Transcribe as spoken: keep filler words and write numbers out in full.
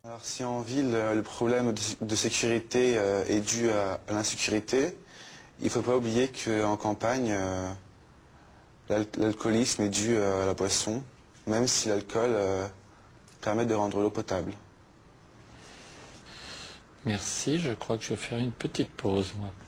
Alors si en ville, euh, le problème de, de sécurité euh, est dû à, à l'insécurité, il ne faut pas oublier qu'en campagne, euh, l'al- l'alcoolisme est dû euh, à la boisson, même si l'alcool euh, permet de rendre l'eau potable. Merci, je crois que je vais faire une petite pause, moi.